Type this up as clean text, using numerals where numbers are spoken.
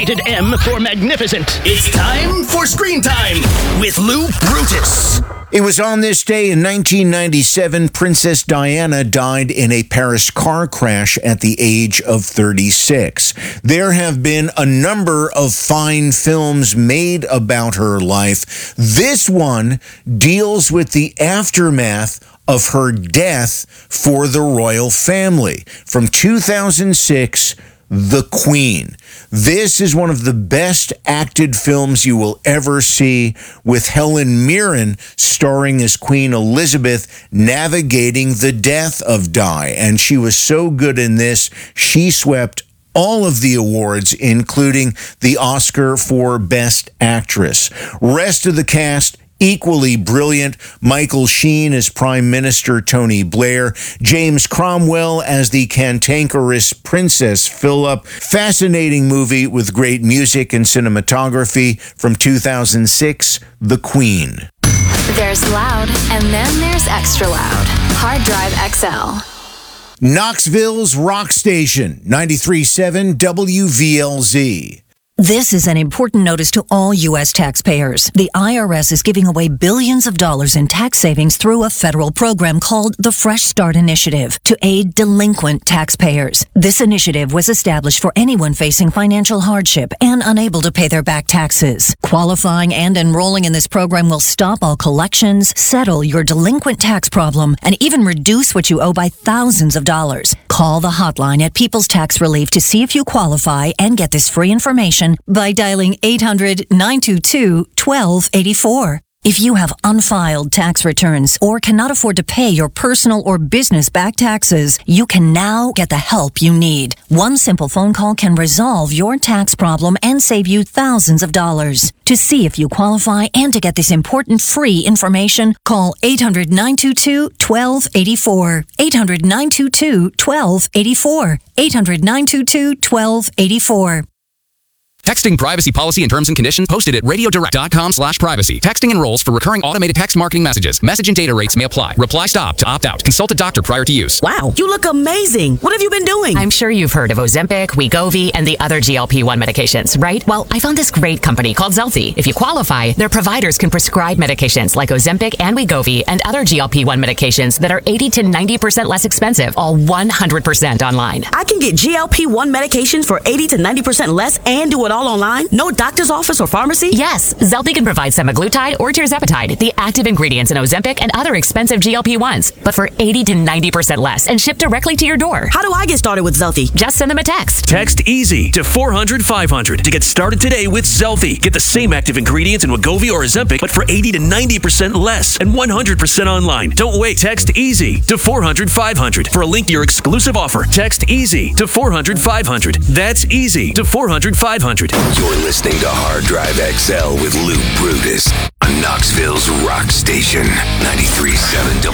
Rated M for magnificent. It's time for Screen Time with Lou Brutus. It was on this day in 1997, Princess Diana died in a Paris car crash at the age of 36. There have been a number of fine films made about her life. This one deals with the aftermath of her death for the royal family. From 2006, The Queen. This is one of the best acted films you will ever see, with Helen Mirren starring as Queen Elizabeth navigating the death of Di. And she was so good in this, she swept all of the awards, including the Oscar for Best Actress. Rest of the cast, equally brilliant. Michael Sheen as Prime Minister Tony Blair, James Cromwell as the cantankerous Princess Philip. Fascinating movie with great music and cinematography from 2006, The Queen. There's loud, and then there's extra loud. Hard Drive XL. Knoxville's Rock Station, 93.7 WVLZ. This is an important notice to all U.S. taxpayers. The IRS is giving away billions of dollars in tax savings through a federal program called the Fresh Start Initiative to aid delinquent taxpayers. This initiative was established for anyone facing financial hardship and unable to pay their back taxes. Qualifying and enrolling in this program will stop all collections, settle your delinquent tax problem, and even reduce what you owe by thousands of dollars. Call the hotline at People's Tax Relief to see if you qualify and get this free information by dialing 800-922-1284. If you have unfiled tax returns or cannot afford to pay your personal or business back taxes, you can now get the help you need. One simple phone call can resolve your tax problem and save you thousands of dollars. To see if you qualify and to get this important free information, call 800-922-1284. 800-922-1284. 800-922-1284. Texting privacy policy and terms and conditions posted at radiodirect.com/privacy. Texting enrolls for recurring automated text marketing messages. Message and data rates may apply. Reply stop to opt out. Consult a doctor prior to use. Wow, you look amazing. What have you been doing? I'm sure you've heard of Ozempic, Wegovy, and the other GLP-1 medications, right? Well, I found this great company called Zelfie. If you qualify, their providers can prescribe medications like Ozempic and Wegovy and other GLP-1 medications that are 80 to 90% less expensive, all 100% online. I can get GLP-1 medications for 80 to 90% less and do it all online? No doctor's office or pharmacy? Yes, Zelfie can provide semaglutide or tirzepatide, the active ingredients in Ozempic and other expensive GLP-1s, but for 80 to 90% less and shipped directly to your door. How do I get started with Zelfie? Just send them a text. Text EASY to 400-500 to get started today with Zelfie. Get the same active ingredients in Wegovy or Ozempic, but for 80 to 90% less and 100% online. Don't wait. Text EASY to 400-500 for a link to your exclusive offer. Text EASY to 400-500. That's EASY to 400-500. You're listening to Hard Drive XL with Lou Brutus on Knoxville's Rock Station, 93.7